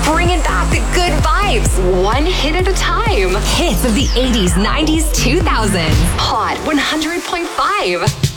bringing back the good vibes, one hit at a time. Hits of the 80s, 90s, 2000s. Hot 100.5.